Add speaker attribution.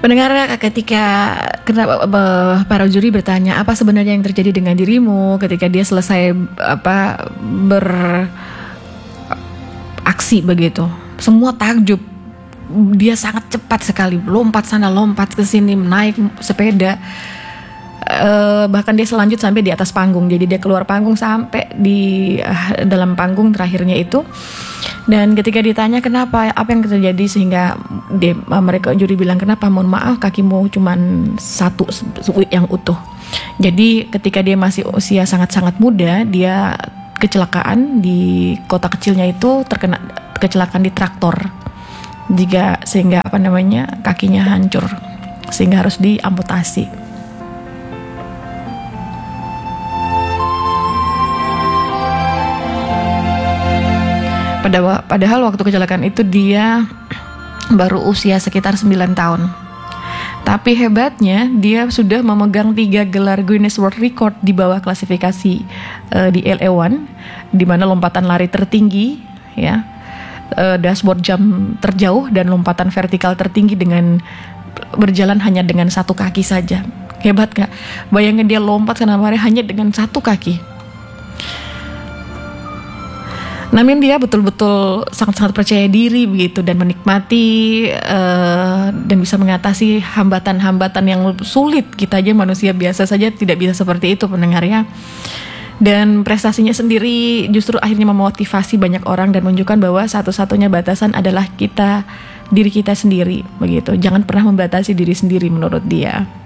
Speaker 1: Pendengar, ketika para juri bertanya apa sebenarnya yang terjadi dengan dirimu ketika dia selesai beraksi begitu, semua takjub. Dia sangat cepat sekali, lompat sana lompat ke sini, naik sepeda, bahkan dia selanjut sampai di atas panggung. Jadi dia keluar panggung sampai di dalam panggung terakhirnya itu. Dan ketika ditanya kenapa, apa yang terjadi sehingga mereka juri bilang, kenapa, mohon maaf kakimu cuman satu yang utuh. Jadi ketika dia masih usia sangat-sangat muda, dia kecelakaan di kota kecilnya itu, terkena kecelakaan di traktor, sehingga kakinya hancur, sehingga harus diamputasi. Padahal waktu kecelakaan itu dia baru usia sekitar 9 tahun. Tapi hebatnya dia sudah memegang 3 gelar Guinness World Record di bawah klasifikasi di LA1, di mana lompatan lari tertinggi, ya, dashboard jump terjauh dan lompatan vertikal tertinggi dengan berjalan hanya dengan satu kaki saja. Hebat gak? Bayangin dia lompat sana kemari hanya dengan satu kaki. Namun dia betul-betul sangat-sangat percaya diri begitu dan menikmati dan bisa mengatasi hambatan-hambatan yang sulit. Kita aja manusia biasa saja tidak bisa seperti itu, pendengar ya. Dan prestasinya sendiri justru akhirnya memotivasi banyak orang dan menunjukkan bahwa satu-satunya batasan adalah diri kita sendiri begitu. Jangan pernah membatasi diri sendiri menurut dia.